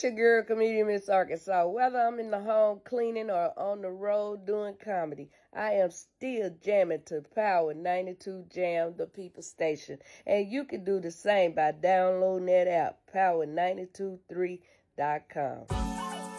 It's your girl, Comedian Miss Arkansas. Whether I'm in the home cleaning or on the road doing comedy, I am still jamming to Power 92 Jam, the People Station. And you can do the same by downloading that app, power923.com.